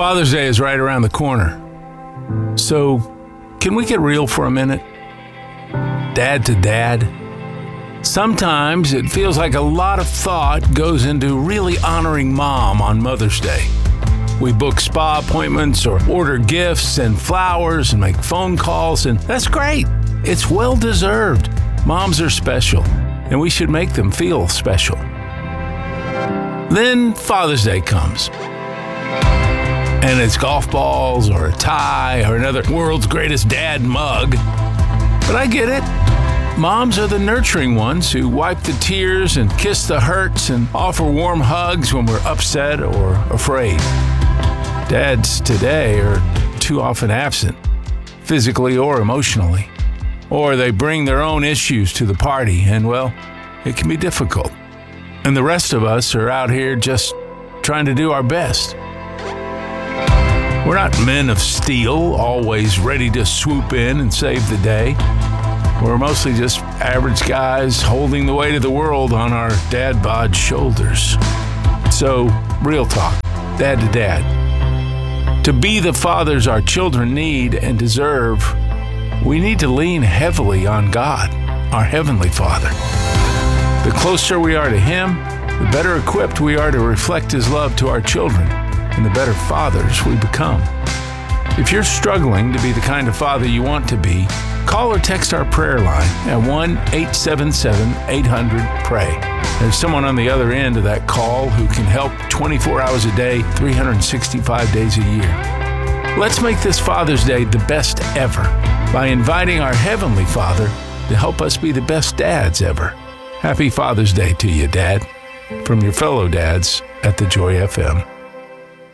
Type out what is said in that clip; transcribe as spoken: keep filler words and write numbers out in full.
Father's Day is right around the corner. So, can we get real for a minute? Dad to dad. Sometimes it feels like a lot of thought goes into really honoring Mom on Mother's Day. We book spa appointments or order gifts and flowers and make phone calls, and that's great. It's well deserved. Moms are special, and we should make them feel special. Then Father's Day comes. And it's golf balls or a tie or another world's greatest dad mug. But I get it. Moms are the nurturing ones who wipe the tears and kiss the hurts and offer warm hugs when we're upset or afraid. Dads today are too often absent, physically or emotionally. Or they bring their own issues to the party, and well, it can be difficult. And the rest of us are out here just trying to do our best. We're not men of steel, always ready to swoop in and save the day. We're mostly just average guys holding the weight of the world on our dad bod shoulders. So, real talk, dad to dad. To be the fathers our children need and deserve, we need to lean heavily on God, our Heavenly Father. The closer we are to Him, the better equipped we are to reflect His love to our children, and the better fathers we become. If you're struggling to be the kind of father you want to be, call or text our prayer line at one eight seven seven, eight hundred, pray. There's someone on the other end of that call who can help twenty-four hours a day, three hundred sixty-five days a year. Let's make this Father's Day the best ever by inviting our Heavenly Father to help us be the best dads ever. Happy Father's Day to you, Dad, from your fellow dads at The Joy F M.